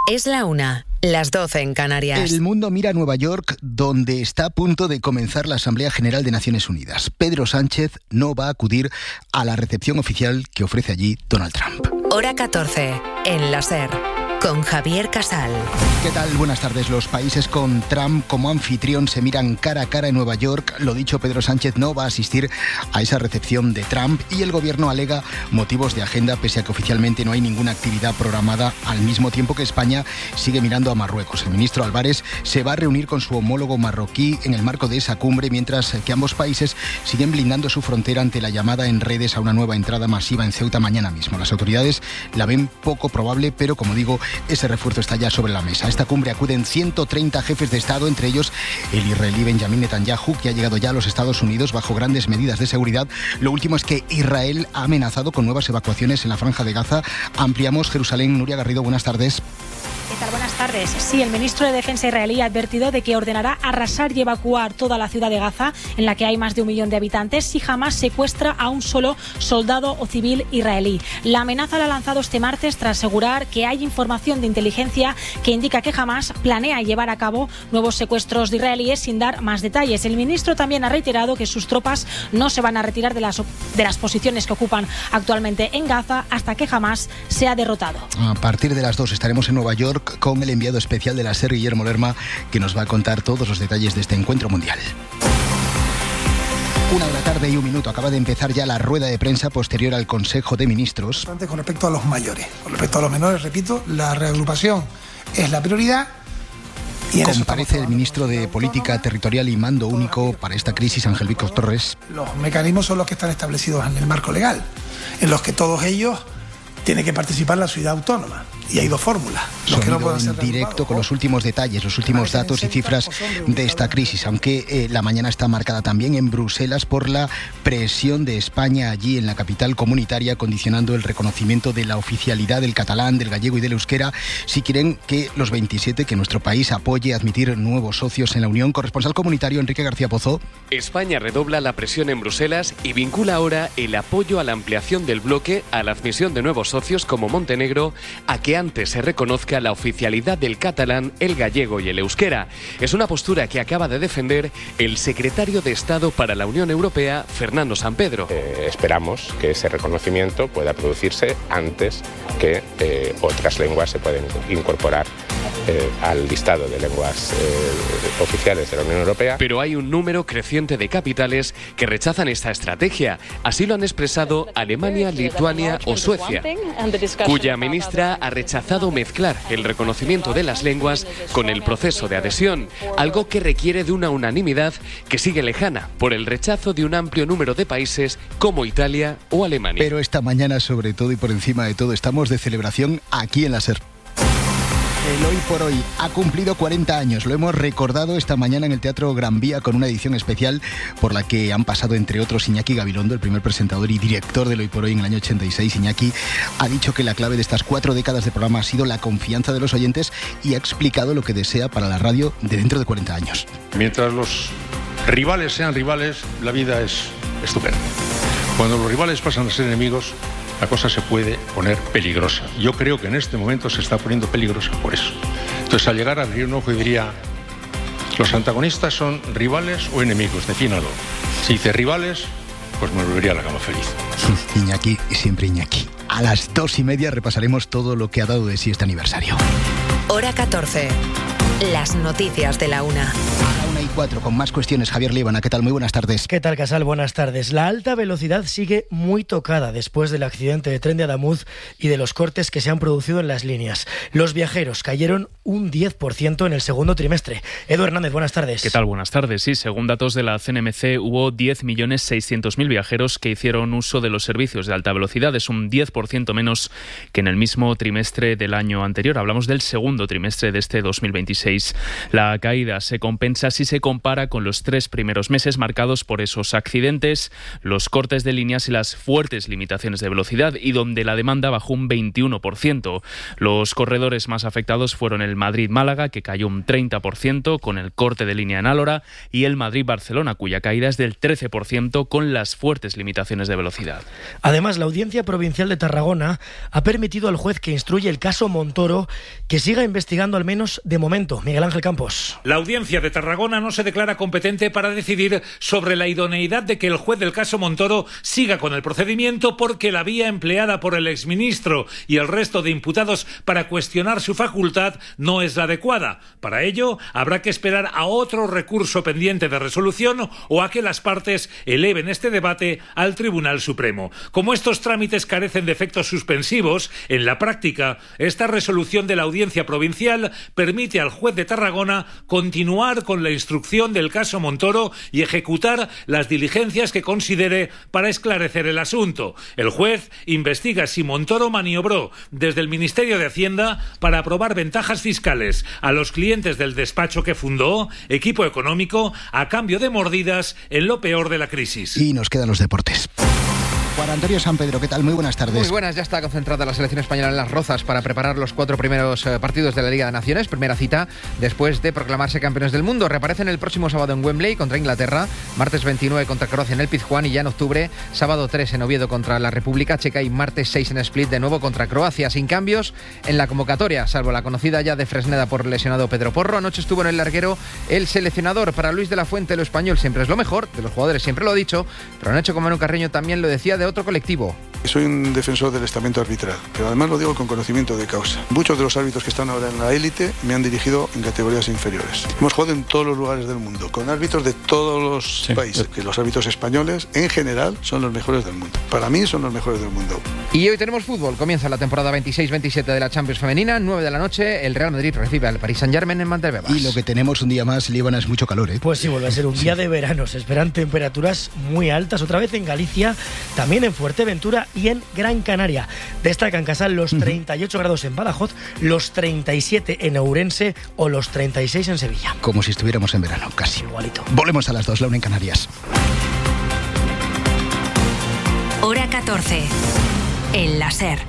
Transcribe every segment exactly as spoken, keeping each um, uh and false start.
Es la una, las doce en Canarias. El mundo mira a Nueva York, donde está a punto de comenzar la Asamblea General de Naciones Unidas. Pedro Sánchez no va a acudir a la recepción oficial que ofrece allí Donald Trump. Hora catorce, en la SER, con Javier Casal. ¿Qué tal? Buenas tardes. Los países con Trump como anfitrión se miran cara a cara en Nueva York. Lo dicho, Pedro Sánchez no va a asistir a esa recepción de Trump y el gobierno alega motivos de agenda, pese a que oficialmente no hay ninguna actividad programada, al mismo tiempo que España sigue mirando a Marruecos. El ministro Álvarez se va a reunir con su homólogo marroquí en el marco de esa cumbre, mientras que ambos países siguen blindando su frontera ante la llamada en redes a una nueva entrada masiva en Ceuta mañana mismo. Las autoridades la ven poco probable, pero como digo, ese refuerzo está ya sobre la mesa. A esta cumbre acuden ciento treinta jefes de Estado, entre ellos el israelí Benjamin Netanyahu, que ha llegado ya a los Estados Unidos bajo grandes medidas de seguridad. Lo último es que Israel ha amenazado con nuevas evacuaciones en la Franja de Gaza. Ampliamos Jerusalén. Nuria Garrido, buenas tardes. ¿Qué tal? Buenas tardes. Sí, el ministro de Defensa israelí ha advertido de que ordenará arrasar y evacuar toda la ciudad de Gaza, en la que hay más de un millón de habitantes, si jamás secuestra a un solo soldado o civil israelí. La amenaza la ha lanzado este martes tras asegurar que hay información de inteligencia que indica que Hamás planea llevar a cabo nuevos secuestros de israelíes, sin dar más detalles. El ministro también ha reiterado que sus tropas no se van a retirar de las, de las posiciones que ocupan actualmente en Gaza hasta que Hamás sea derrotado. A partir de las dos estaremos en Nueva York con el enviado especial de la SER, Guillermo Lerma, que nos va a contar todos los detalles de este encuentro mundial. Una de la tarde y un minuto. Acaba de empezar ya la rueda de prensa posterior al Consejo de Ministros. Con respecto a los mayores, con respecto a los menores, repito, la reagrupación es la prioridad. Y comparece el ministro de Política Territorial y Mando Único para esta crisis, Ángel Víctor Torres. Los mecanismos son los que están establecidos en el marco legal, en los que todos ellos tienen que participar la ciudad autónoma. Y hay dos fórmulas. Los que no pueden ser en directo con los últimos detalles, los últimos datos y cifras de esta crisis, aunque eh, la mañana está marcada también en Bruselas por la presión de España allí en la capital comunitaria, condicionando el reconocimiento de la oficialidad del catalán, del gallego y del euskera, si quieren que los veintisiete, que nuestro país apoye admitir nuevos socios en la Unión. Corresponsal comunitario Enrique García Pozo. España redobla la presión en Bruselas y vincula ahora el apoyo a la ampliación del bloque a la admisión de nuevos socios como Montenegro, a que antes se reconozca la oficialidad del catalán, el gallego y el euskera. Es una postura que acaba de defender el secretario de Estado para la Unión Europea, Fernando Sampedro. Eh, esperamos que ese reconocimiento pueda producirse antes que eh, otras lenguas se pueden incorporar eh, al listado de lenguas eh, oficiales de la Unión Europea. Pero hay un número creciente de capitales que rechazan esta estrategia. Así lo han expresado Alemania, Lituania o Suecia, cuya ministra ha rechazado mezclar el reconocimiento de las lenguas con el proceso de adhesión, algo que requiere de una unanimidad que sigue lejana por el rechazo de un amplio número de países como Italia o Alemania. Pero esta mañana, sobre todo y por encima de todo, estamos de celebración aquí en la SER. El Hoy por Hoy ha cumplido cuarenta años. Lo hemos recordado esta mañana en el Teatro Gran Vía con una edición especial por la que han pasado, entre otros, Iñaki Gabilondo, el primer presentador y director del Hoy por Hoy en el año ochenta y seis. Iñaki ha dicho que la clave de estas cuatro décadas de programa ha sido la confianza de los oyentes y ha explicado lo que desea para la radio de dentro de cuarenta años. Mientras los rivales sean rivales, la vida es estupenda. Cuando los rivales pasan a ser enemigos, la cosa se puede poner peligrosa. Yo creo que en este momento se está poniendo peligrosa por eso. Entonces, al llegar a abrir un ojo, yo diría, ¿los antagonistas son rivales o enemigos? Defínalo. Si dice rivales, pues me volvería a la cama feliz. Iñaki, siempre Iñaki. A las dos y media repasaremos todo lo que ha dado de sí este aniversario. Hora catorce. Las noticias de la una. A la una y cuatro, con más cuestiones. Javier Líbana, ¿qué tal? Muy buenas tardes. ¿Qué tal, Casal? Buenas tardes. La alta velocidad sigue muy tocada después del accidente de tren de Adamuz y de los cortes que se han producido en las líneas. Los viajeros cayeron un diez por ciento en el segundo trimestre. Edu Hernández, buenas tardes. ¿Qué tal? Buenas tardes. Sí, según datos de la C N M C, hubo diez millones seiscientos mil viajeros que hicieron uso de los servicios de alta velocidad. Es un diez por ciento menos que en el mismo trimestre del año anterior. Hablamos del segundo trimestre de este dos mil veintiséis. La caída se compensa si se compara con los tres primeros meses marcados por esos accidentes, los cortes de líneas y las fuertes limitaciones de velocidad, y donde la demanda bajó un veintiuno por ciento. Los corredores más afectados fueron el Madrid-Málaga, que cayó un treinta por ciento con el corte de línea en Álora, y el Madrid-Barcelona, cuya caída es del trece por ciento con las fuertes limitaciones de velocidad. Además, la Audiencia Provincial de Tarragona ha permitido al juez que instruye el caso Montoro que siga investigando, al menos de momento. Miguel Ángel Campos. La Audiencia de Tarragona no se declara competente para decidir sobre la idoneidad de que el juez del caso Montoro siga con el procedimiento, porque la vía empleada por el exministro y el resto de imputados para cuestionar su facultad no es la adecuada. Para ello, habrá que esperar a otro recurso pendiente de resolución o a que las partes eleven este debate al Tribunal Supremo. Como estos trámites carecen de efectos suspensivos, en la práctica, esta resolución de la Audiencia Provincial permite al juez de Tarragona continuar con la instrucción del caso Montoro y ejecutar las diligencias que considere para esclarecer el asunto. El juez investiga si Montoro maniobró desde el Ministerio de Hacienda para aprobar ventajas fiscales a los clientes del despacho que fundó, Equipo Económico, a cambio de mordidas en lo peor de la crisis. Y nos quedan los deportes. Juan Antonio San Pedro, ¿qué tal? Muy buenas tardes. Muy buenas, ya está concentrada la selección española en Las Rozas para preparar los cuatro primeros eh, partidos de la Liga de Naciones. Primera cita después de proclamarse campeones del mundo. Reaparecen el próximo sábado en Wembley contra Inglaterra, martes veintinueve contra Croacia en el Pizjuán, y ya en octubre, sábado tres en Oviedo contra la República Checa y martes seis en Split de nuevo contra Croacia. Sin cambios en la convocatoria, salvo la conocida ya de Fresneda por lesionado Pedro Porro. Anoche estuvo en el larguero el seleccionador. Para Luis de la Fuente, lo español siempre es lo mejor, de los jugadores siempre lo ha dicho, pero Nacho Comano Carreño también lo decía de otro colectivo. Soy un defensor del estamento arbitral, pero además lo digo con conocimiento de causa. Muchos de los árbitros que están ahora en la élite me han dirigido en categorías inferiores. Hemos jugado en todos los lugares del mundo, con árbitros de todos los sí. países, que los árbitros españoles, en general, son los mejores del mundo. Para mí, son los mejores del mundo. Y hoy tenemos fútbol. Comienza la temporada veintiséis veintisiete de la Champions Femenina. nueve de la noche, el Real Madrid recibe al Paris Saint-Germain en Mantebebas. Y lo que tenemos un día más, Líbana, es mucho calor, ¿eh? Pues sí, vuelve a ser un día de verano. Se esperan temperaturas muy altas, otra vez en Galicia, también en Fuerteventura y en Gran Canaria. Destacan Casal los treinta y ocho grados en Badajoz, los treinta y siete en Ourense o los treinta y seis en Sevilla. Como si estuviéramos en verano, casi. Igualito. Volvemos a las dos, la una en Canarias. Hora catorce. En la SER.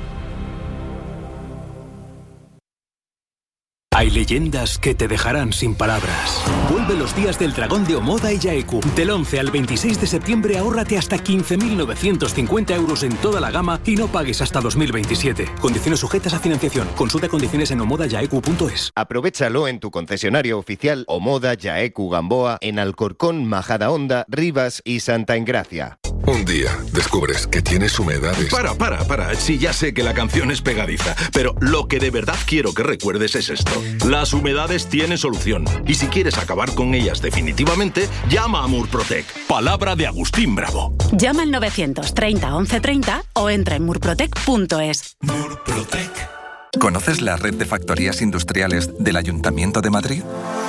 Hay leyendas que te dejarán sin palabras. Vuelve los días del dragón de Omoda y Yaeku. Del once al veintiséis de septiembre ahórrate hasta quince mil novecientos cincuenta euros en toda la gama y no pagues hasta dos mil veintisiete. Condiciones sujetas a financiación. Consulta condiciones en omoda yaeku punto es. Aprovechalo en tu concesionario oficial Omoda Yaeku Gamboa en Alcorcón, Majadahonda, Rivas y Santa Engracia. Un día descubres que tienes humedades. Para, para, para. Sí, ya sé que la canción es pegadiza, pero lo que de verdad quiero que recuerdes es esto. Las humedades tienen solución. Y si quieres acabar con ellas definitivamente, llama a Murprotec. Palabra de Agustín Bravo. Llama al novecientos treinta once treinta o entra en murprotec punto es. Murprotec. ¿Conoces la red de factorías industriales del Ayuntamiento de Madrid?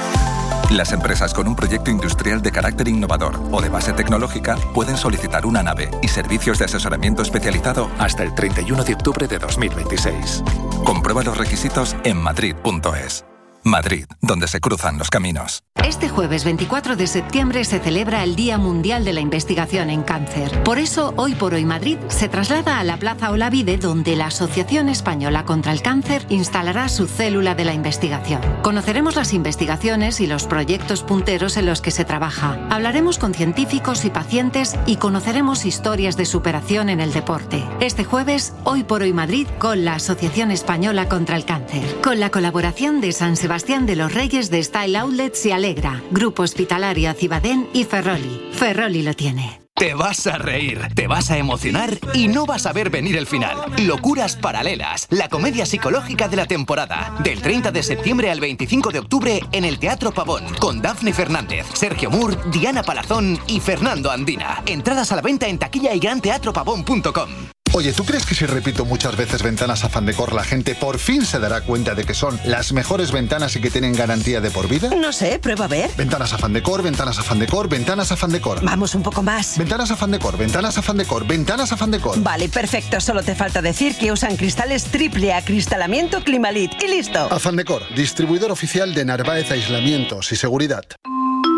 Las empresas con un proyecto industrial de carácter innovador o de base tecnológica pueden solicitar una nave y servicios de asesoramiento especializado hasta el treinta y uno de octubre de dos mil veintiséis. Comprueba los requisitos en madrid punto es. Madrid, donde se cruzan los caminos. Este jueves veinticuatro de septiembre se celebra el Día Mundial de la Investigación en Cáncer. Por eso, Hoy por Hoy Madrid se traslada a la Plaza Olavide, donde la Asociación Española contra el Cáncer instalará su célula de la investigación. Conoceremos las investigaciones y los proyectos punteros en los que se trabaja. Hablaremos con científicos y pacientes y conoceremos historias de superación en el deporte. Este jueves, Hoy por Hoy Madrid, con la Asociación Española contra el Cáncer. Con la colaboración de San Sebastián Sebastián de los Reyes de Style Outlets y Alegra, Grupo Hospitalario Cibadén y Ferroli. Ferroli lo tiene. Te vas a reír, te vas a emocionar y no vas a ver venir el final. Locuras Paralelas, la comedia psicológica de la temporada. Del treinta de septiembre al veinticinco de octubre en el Teatro Pavón, con Dafne Fernández, Sergio Moore, Diana Palazón y Fernando Andina. Entradas a la venta en taquilla y gran teatro pavón punto com. Oye, ¿tú crees que si repito muchas veces Ventanas Afán Decor, la gente por fin se dará cuenta de que son las mejores ventanas y que tienen garantía de por vida? No sé, prueba a ver. Ventanas Afán Decor, Ventanas Afán Decor, Ventanas Afán Decor. Vamos un poco más. Ventanas Afán Decor, Ventanas Afán Decor, Ventanas Afán Decor. Vale, perfecto. Solo te falta decir que usan cristales triple acristalamiento Climalit y listo. Afán Decor, distribuidor oficial de Narváez Aislamientos y Seguridad.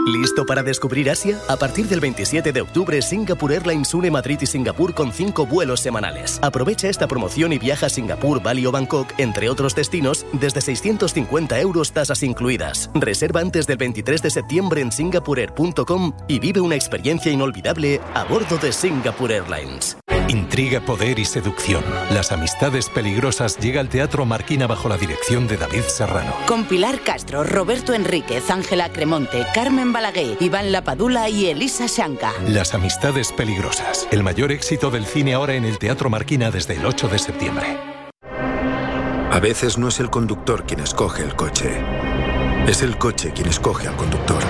¿Listo para descubrir Asia? A partir del veintisiete de octubre, Singapore Airlines une Madrid y Singapur con cinco vuelos semanales. Aprovecha esta promoción y viaja a Singapur, Bali o Bangkok, entre otros destinos, desde seiscientos cincuenta euros, tasas incluidas. Reserva antes del veintitrés de septiembre en singaporeair punto com y vive una experiencia inolvidable a bordo de Singapore Airlines. Intriga, poder y seducción. Las amistades peligrosas llega al Teatro Marquina bajo la dirección de David Serrano. Con Pilar Castro, Roberto Enríquez, Ángela Cremonte, Carmen Balaguer, Iván Lapadula y Elisa Shanka. Las amistades peligrosas. El mayor éxito del cine ahora en el Teatro Marquina desde el ocho de septiembre. A veces no es el conductor quien escoge el coche. Es el coche quien escoge al conductor.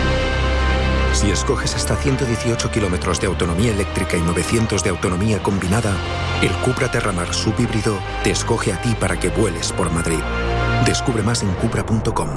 Si escoges hasta ciento dieciocho kilómetros de autonomía eléctrica y novecientos de autonomía combinada, el Cupra Terramar subhíbrido te escoge a ti para que vueles por Madrid. Descubre más en cupra punto com.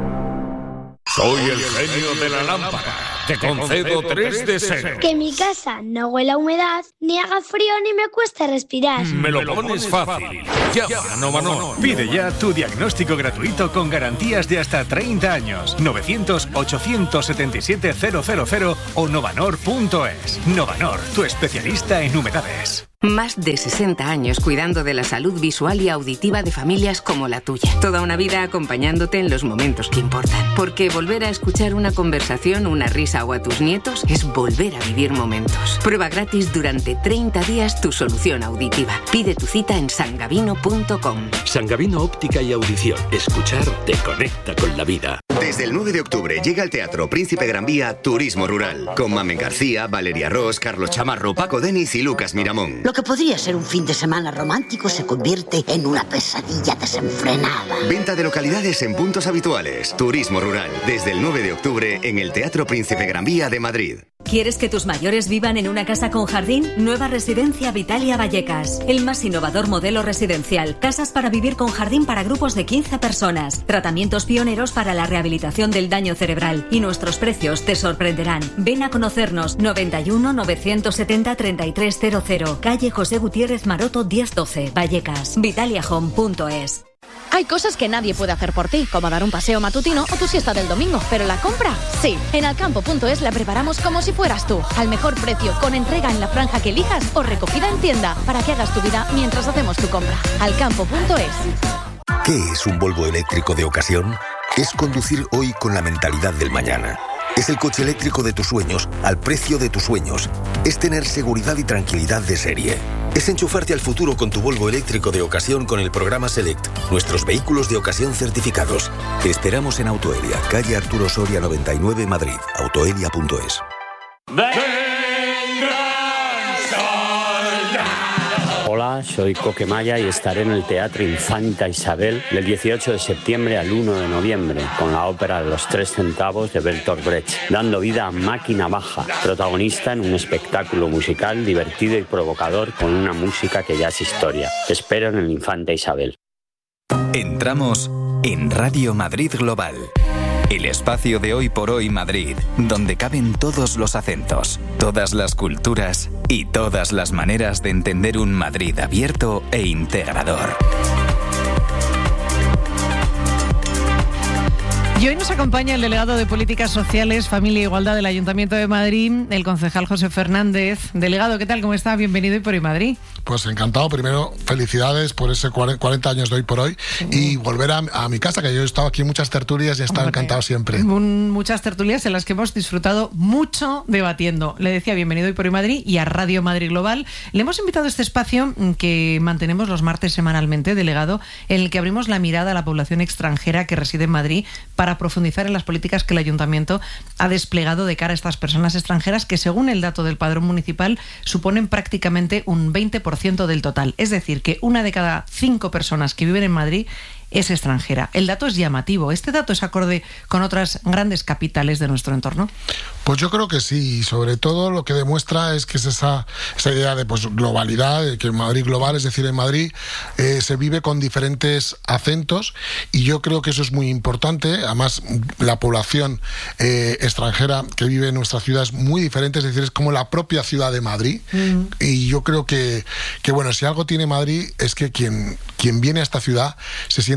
Soy el genio de la lámpara. Te concedo tres deseos. Que mi casa no huela a humedad, ni haga frío, ni me cueste respirar. Me lo pones fácil. Llama a Novanor. Pide ya tu diagnóstico gratuito con garantías de hasta treinta años. novecientos, ochocientos setenta y siete, cero cero cero o novanor punto es. Novanor, tu especialista en humedades. Más de sesenta años cuidando de la salud visual y auditiva de familias como la tuya. Toda una vida acompañándote en los momentos que importan. Porque volver a escuchar una conversación, una risa o a tus nietos es volver a vivir momentos. Prueba gratis durante treinta días tu solución auditiva. Pide tu cita en sangavino punto com. Sangavino Óptica y Audición. Escuchar te conecta con la vida. Desde el nueve de octubre llega al Teatro Príncipe Gran Vía Turismo Rural. Con Mamen García, Valeria Ross, Carlos Chamarro, Paco Denis y Lucas Miramón. Lo que podría ser un fin de semana romántico se convierte en una pesadilla desenfrenada. Venta de localidades en puntos habituales. Turismo Rural. Desde el nueve de octubre en el Teatro Príncipe Gran Vía de Madrid. ¿Quieres que tus mayores vivan en una casa con jardín? Nueva Residencia Vitalia Vallecas. El más innovador modelo residencial. Casas para vivir con jardín para grupos de quince personas. Tratamientos pioneros para la rehabilitación del daño cerebral. Y nuestros precios te sorprenderán. Ven a conocernos. noventa y uno, novecientos setenta, treinta y tres cero cero. Calle José Gutiérrez Maroto diez doce. Vallecas. Vitalia Home punto es. Hay cosas que nadie puede hacer por ti, como dar un paseo matutino o tu siesta del domingo, pero la compra, sí. En alcampo punto es la preparamos como si fueras tú, al mejor precio, con entrega en la franja que elijas o recogida en tienda, para que hagas tu vida mientras hacemos tu compra. alcampo punto es. ¿Qué es un Volvo eléctrico de ocasión? Es conducir hoy con la mentalidad del mañana. Es el coche eléctrico de tus sueños, al precio de tus sueños. Es tener seguridad y tranquilidad de serie. Es enchufarte al futuro con tu Volvo eléctrico de ocasión con el programa Select, nuestros vehículos de ocasión certificados. Te esperamos en Autoelia, calle Arturo Soria noventa y nueve, Madrid. autoelia punto es. Hola, soy Coquemaya y estaré en el Teatro Infanta Isabel del dieciocho de septiembre al uno de noviembre con la ópera Los Tres Centavos de Bertolt Brecht, dando vida a Máquina Baja, protagonista en un espectáculo musical divertido y provocador con una música que ya es historia. Te espero en el Infanta Isabel. Entramos en Radio Madrid Global. El espacio de Hoy por Hoy Madrid, donde caben todos los acentos, todas las culturas y todas las maneras de entender un Madrid abierto e integrador. Y hoy nos acompaña el delegado de Políticas Sociales, Familia e Igualdad del Ayuntamiento de Madrid, el concejal José Fernández. Delegado, ¿qué tal? ¿Cómo está? Bienvenido Hoy por Hoy Madrid. Pues encantado. Primero, felicidades por ese cuarenta años de Hoy por Hoy sí. Y volver a, a mi casa, que yo he estado aquí en muchas tertulias y he estado encantado siempre. Un, muchas tertulias en las que hemos disfrutado mucho debatiendo. Le decía bienvenido Hoy por Hoy Madrid y a Radio Madrid Global. Le hemos invitado a este espacio que mantenemos los martes semanalmente, delegado, en el que abrimos la mirada a la población extranjera que reside en Madrid para profundizar en las políticas que el Ayuntamiento ha desplegado de cara a estas personas extranjeras que, según el dato del Padrón Municipal, suponen prácticamente un veinte por ciento del total. Es decir, que una de cada cinco personas que viven en Madrid es extranjera. El dato es llamativo. ¿Este dato es acorde con otras grandes capitales de nuestro entorno? Pues yo creo que sí, y sobre todo lo que demuestra es que es esa, esa idea de pues, globalidad, de que en Madrid global, es decir, en Madrid eh, se vive con diferentes acentos, y yo creo que eso es muy importante. Además, la población eh, extranjera que vive en nuestra ciudad es muy diferente, es decir, es como la propia ciudad de Madrid, mm. y yo creo que, que, bueno, si algo tiene Madrid es que quien, quien viene a esta ciudad se siente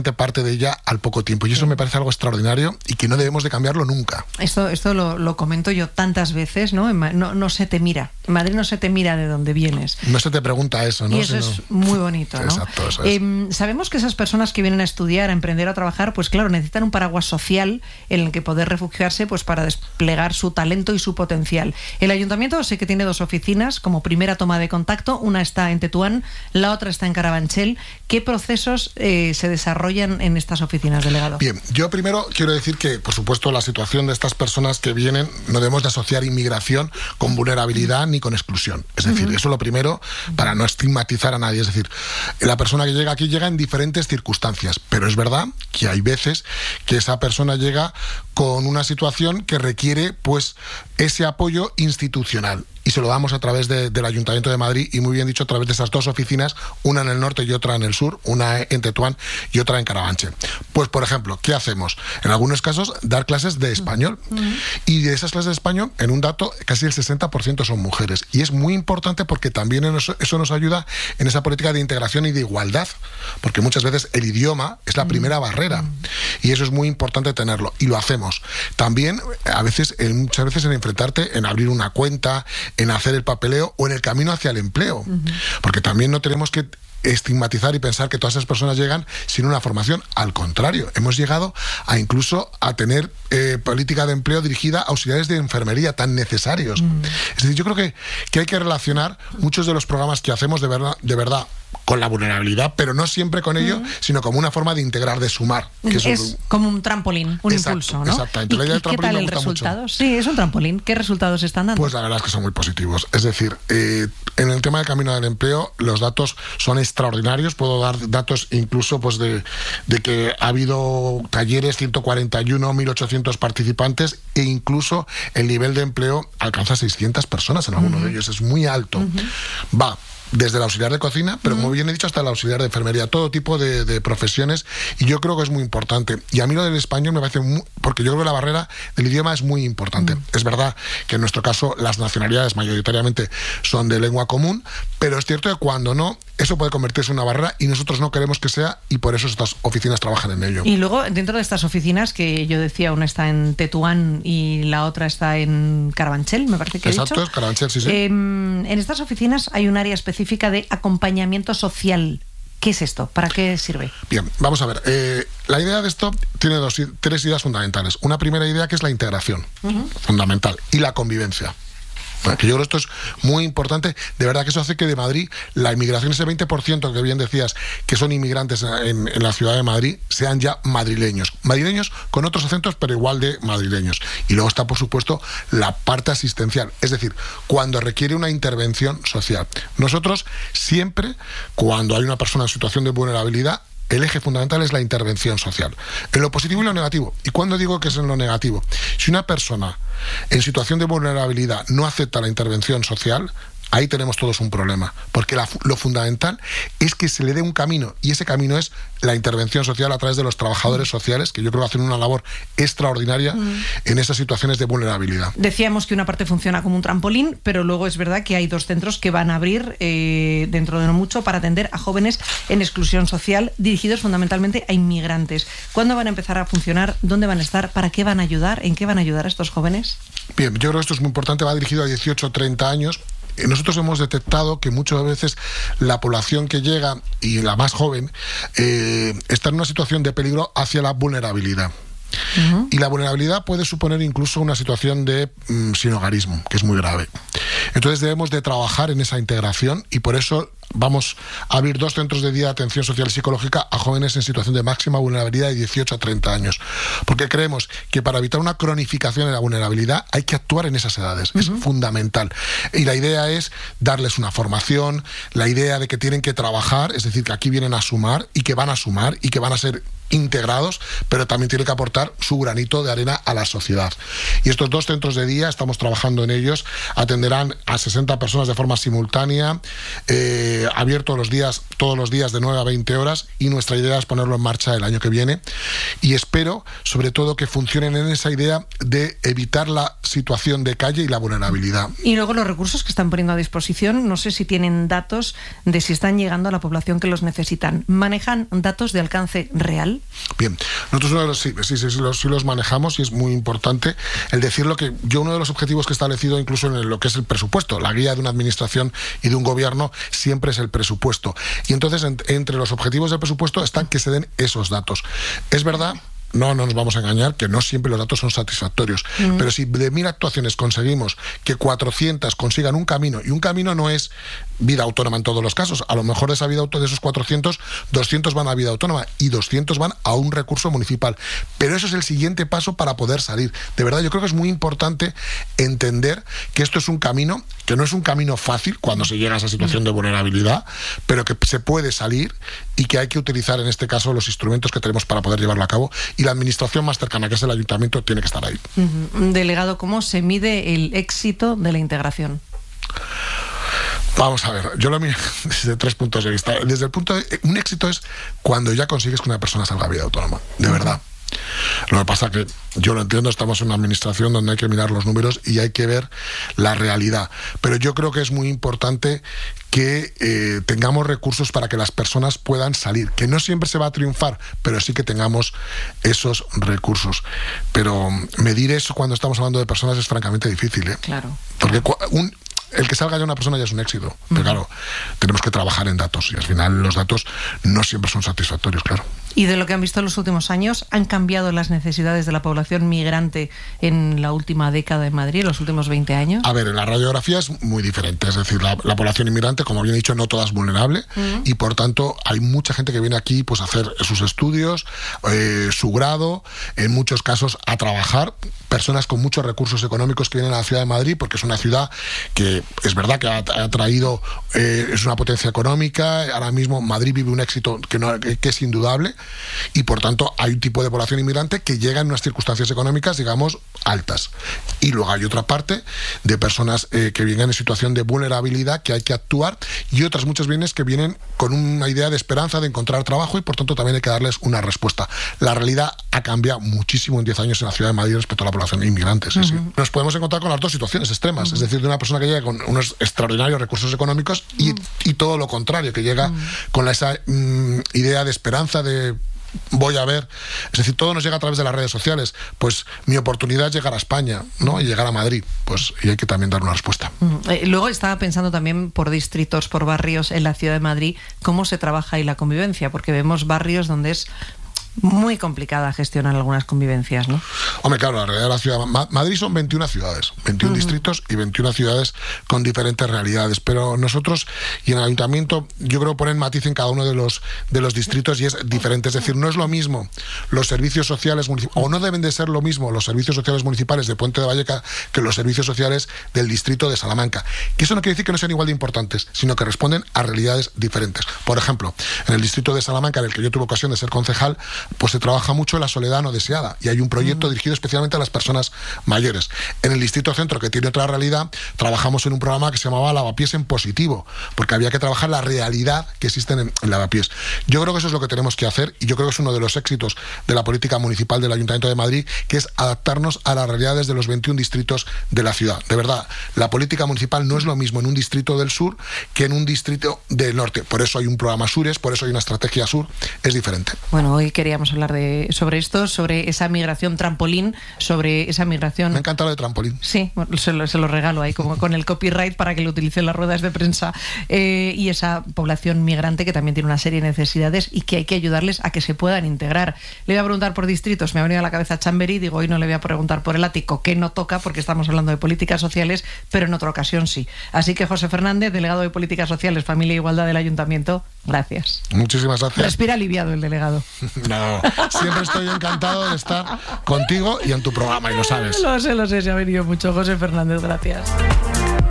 gente parte de ella al poco tiempo. Y eso me parece algo extraordinario y que no debemos de cambiarlo nunca. Esto, esto lo, lo comento yo tantas veces, ¿no? No, no se te mira. En Madrid no se te mira de dónde vienes. No se te pregunta eso, ¿no? Y eso Sino... es muy bonito, ¿no? Exacto, eso es. Eh, sabemos que esas personas que vienen a estudiar, a emprender, a trabajar, pues claro, necesitan un paraguas social en el que poder refugiarse pues para desplegar su talento y su potencial. El ayuntamiento sé que tiene dos oficinas como primera toma de contacto. Una está en Tetuán, la otra está en Carabanchel. ¿Qué procesos eh, se desarrollan en estas oficinas, delegado? Bien, yo primero quiero decir que, por supuesto, la situación de estas personas que vienen no debemos de asociar inmigración con vulnerabilidad ni con exclusión. Es decir, uh-huh. eso es lo primero para no estigmatizar a nadie. Es decir, la persona que llega aquí llega en diferentes circunstancias, pero es verdad que hay veces que esa persona llega con una situación que requiere pues ese apoyo institucional. Y se lo damos a través de, del Ayuntamiento de Madrid, y muy bien dicho, a través de esas dos oficinas, una en el norte y otra en el sur, una en Tetuán y otra en Carabanchel. Pues, por ejemplo, ¿qué hacemos? En algunos casos, dar clases de español. Uh-huh. Y de esas clases de español, en un dato, casi el sesenta por ciento son mujeres. Y es muy importante porque también eso, eso nos ayuda en esa política de integración y de igualdad, porque muchas veces el idioma es la uh-huh. primera barrera. Uh-huh. Y eso es muy importante tenerlo, y lo hacemos. También, a veces, en, muchas veces en enfrentarte, en abrir una cuenta, en hacer el papeleo o en el camino hacia el empleo. Uh-huh. Porque también no tenemos que estigmatizar y pensar que todas esas personas llegan sin una formación. Al contrario, hemos llegado a incluso a tener eh, política de empleo dirigida a auxiliares de enfermería tan necesarios. Uh-huh. Es decir, yo creo que, que hay que relacionar muchos de los programas que hacemos de verdad, de verdad con la vulnerabilidad, pero no siempre con ello, uh-huh. sino como una forma de integrar, de sumar. Que es es como un trampolín, un exacto, impulso, ¿no? Exactamente. ¿Y, la idea del ¿y qué tal el resultado? Mucho. Sí, es un trampolín. ¿Qué resultados están dando? Pues la verdad es que son muy positivos. Es decir, eh, en el tema del camino del empleo, los datos son extraordinarios. Puedo dar datos incluso pues de, de que ha habido talleres, ciento cuarenta y uno, mil ochocientos participantes, e incluso el nivel de empleo alcanza seiscientas personas en alguno uh-huh. de ellos. Es muy alto. Uh-huh. Va desde el auxiliar de cocina, pero uh-huh. muy bien he dicho, hasta el auxiliar de enfermería, todo tipo de, de profesiones, y yo creo que es muy importante. Y a mí lo del español me parece muy, porque yo creo que la barrera del idioma es muy importante. Uh-huh. Es verdad que en nuestro caso las nacionalidades mayoritariamente son de lengua común, pero es cierto que cuando no, eso puede convertirse en una barrera, y nosotros no queremos que sea, y por eso estas oficinas trabajan en ello. Y luego, dentro de estas oficinas, que yo decía, una está en Tetuán y la otra está en Carabanchel, me parece que Exacto, he dicho. es Carabanchel, sí, sí. Eh, en estas oficinas hay un área específica de acompañamiento social. ¿Qué es esto? ¿Para qué sirve? Bien, vamos a ver. Eh, la idea de esto tiene dos, tres ideas fundamentales. Una primera idea, que es la integración, uh-huh. fundamental, y la convivencia. Que yo creo que esto es muy importante. De verdad que eso hace que de Madrid la inmigración, ese veinte por ciento que bien decías que son inmigrantes en, en la ciudad de Madrid, sean ya madrileños. Madrileños con otros acentos, pero igual de madrileños. Y luego está, por supuesto, la parte asistencial. Es decir, cuando requiere una intervención social. Nosotros siempre, cuando hay una persona en situación de vulnerabilidad, el eje fundamental es la intervención social, en lo positivo y lo negativo. Y cuando digo que es en lo negativo, si una persona en situación de vulnerabilidad no acepta la intervención social, ahí tenemos todos un problema, porque la, lo fundamental es que se le dé un camino, y ese camino es la intervención social a través de los trabajadores sociales, que yo creo que hacen una labor extraordinaria mm. en esas situaciones de vulnerabilidad. Decíamos que una parte funciona como un trampolín, pero luego es verdad que hay dos centros que van a abrir eh, dentro de no mucho para atender a jóvenes en exclusión social, dirigidos fundamentalmente a inmigrantes. ¿Cuándo van a empezar a funcionar? ¿Dónde van a estar? ¿Para qué van a ayudar? ¿En qué van a ayudar a estos jóvenes? Bien, yo creo que esto es muy importante. Va dirigido a dieciocho a treinta años. Nosotros hemos detectado que muchas veces la población que llega, y la más joven, eh, está en una situación de peligro hacia la vulnerabilidad. Uh-huh. Y la vulnerabilidad puede suponer incluso una situación de mm, sinhogarismo, que es muy grave. Entonces debemos de trabajar en esa integración, y por eso vamos a abrir dos centros de día de atención social y psicológica a jóvenes en situación de máxima vulnerabilidad de dieciocho a treinta años. Porque creemos que para evitar una cronificación de la vulnerabilidad hay que actuar en esas edades. Uh-huh. Es fundamental. Y la idea es darles una formación, la idea de que tienen que trabajar, es decir, que aquí vienen a sumar, y que van a sumar, y que van a ser integrados, pero también tiene que aportar su granito de arena a la sociedad. Y estos dos centros de día, estamos trabajando en ellos, atenderán a sesenta personas de forma simultánea, eh, abiertos los días todos los días de nueve a veinte horas y nuestra idea es ponerlo en marcha el año que viene y espero sobre todo que funcionen en esa idea de evitar la situación de calle y la vulnerabilidad. Y luego los recursos que están poniendo a disposición, no sé si tienen datos de si están llegando a la población que los necesitan. ¿Manejan datos de alcance real? Bien, nosotros uno de los, sí, sí, sí, sí, los, sí los manejamos y es muy importante el decirlo que yo uno de los objetivos que he establecido incluso en lo que es el presupuesto, la guía de una administración y de un gobierno siempre es el presupuesto. Y entonces en, entre los objetivos del presupuesto están que se den esos datos. Es verdad, no, no nos vamos a engañar, que no siempre los datos son satisfactorios. Mm. Pero si de mil actuaciones conseguimos que cuatrocientas consigan un camino, y un camino no es vida autónoma en todos los casos, a lo mejor de esa vida autónoma, de esos cuatrocientos, doscientos van a vida autónoma y doscientos van a un recurso municipal. Pero eso es el siguiente paso para poder salir. De verdad, yo creo que es muy importante entender que esto es un camino, que no es un camino fácil cuando se llega a esa situación de vulnerabilidad, pero que se puede salir y que hay que utilizar en este caso los instrumentos que tenemos para poder llevarlo a cabo. Y la administración más cercana, que es el ayuntamiento, tiene que estar ahí. Uh-huh. Delegado, ¿cómo se mide el éxito de la integración? Vamos a ver, yo lo miro desde tres puntos de vista. Desde el punto de, un éxito es cuando ya consigues que una persona salga a vida autónoma, de verdad. Lo que pasa que yo lo entiendo, estamos en una administración donde hay que mirar los números y hay que ver la realidad. Pero yo creo que es muy importante que eh, tengamos recursos para que las personas puedan salir, que no siempre se va a triunfar, pero sí que tengamos esos recursos. Pero medir eso cuando estamos hablando de personas es francamente difícil, ¿eh? Claro. Porque un... el que salga ya una persona ya es un éxito. Pero claro, tenemos que trabajar en datos y al final los datos no siempre son satisfactorios, claro. Y de lo que han visto en los últimos años, ¿han cambiado las necesidades de la población migrante en la última década en Madrid, en los últimos veinte años? A ver, en la radiografía es muy diferente. Es decir, la, la población inmigrante, como bien he dicho, no toda es vulnerable uh-huh. y por tanto hay mucha gente que viene aquí pues, a hacer sus estudios, eh, su grado, en muchos casos a trabajar. Personas con muchos recursos económicos que vienen a la ciudad de Madrid porque es una ciudad que es verdad que ha, ha traído, eh, es una potencia económica. Ahora mismo Madrid vive un éxito que, no, que, que es indudable y por tanto hay un tipo de población inmigrante que llega en unas circunstancias económicas, digamos, altas. Y luego hay otra parte de personas eh, que vienen en situación de vulnerabilidad que hay que actuar y otras muchas bienes que vienen con una idea de esperanza de encontrar trabajo y por tanto también hay que darles una respuesta. La realidad ha cambiado muchísimo en diez años en la ciudad de Madrid respecto a la población inmigrante. Sí, uh-huh. sí. Nos podemos encontrar con las dos situaciones extremas, uh-huh. es decir, de una persona que llega con unos extraordinarios recursos económicos y, uh-huh. y todo lo contrario, que llega uh-huh. con esa mm, idea de esperanza de voy a ver, es decir, todo nos llega a través de las redes sociales, pues mi oportunidad es llegar a España, ¿no? Y llegar a Madrid, pues y hay que también dar una respuesta. Uh-huh. Eh, luego estaba pensando también por distritos, por barrios en la ciudad de Madrid, cómo se trabaja ahí la convivencia, porque vemos barrios donde es muy complicada gestionar algunas convivencias, ¿no? Hombre, claro, la realidad de la ciudad... Ma- Madrid son veintiuna ciudades, veintiún uh-huh. distritos y veintiuna ciudades con diferentes realidades, pero nosotros y en el ayuntamiento yo creo ponen matiz en cada uno de los, de los distritos y es diferente, es decir, no es lo mismo los servicios sociales municipales, o no deben de ser lo mismo los servicios sociales municipales de Puente de Valleca que los servicios sociales del distrito de Salamanca, que eso no quiere decir que no sean igual de importantes, sino que responden a realidades diferentes. Por ejemplo, en el distrito de Salamanca, en el que yo tuve ocasión de ser concejal, pues se trabaja mucho la soledad no deseada y hay un proyecto mm. dirigido especialmente a las personas mayores. En el Distrito Centro, que tiene otra realidad, trabajamos en un programa que se llamaba Lavapiés en Positivo, porque había que trabajar la realidad que existen en, en Lavapiés. Yo creo que eso es lo que tenemos que hacer y yo creo que es uno de los éxitos de la política municipal del Ayuntamiento de Madrid, que es adaptarnos a las realidades de los veintiún distritos de la ciudad. De verdad, la política municipal no es lo mismo en un distrito del sur que en un distrito del norte. Por eso hay un programa Sures, por eso hay una estrategia sur, es diferente. Bueno, hoy queríamos hablar de, sobre esto, sobre esa migración trampolín, sobre esa migración... Me encanta lo de trampolín. Sí, se lo, se lo regalo ahí como con el copyright para que lo utilicen las ruedas de prensa eh, y esa población migrante que también tiene una serie de necesidades y que hay que ayudarles a que se puedan integrar. Le voy a preguntar por distritos, me ha venido a la cabeza Chamberí, digo, hoy no le voy a preguntar por el ático, que no toca porque estamos hablando de políticas sociales, pero en otra ocasión sí. Así que José Fernández, delegado de Políticas Sociales, Familia e Igualdad del Ayuntamiento, gracias. Muchísimas gracias. Respira aliviado el delegado. No, siempre estoy encantado de estar contigo y en tu programa, y lo sabes. Lo sé, lo sé, se ha venido mucho. José Fernández, gracias.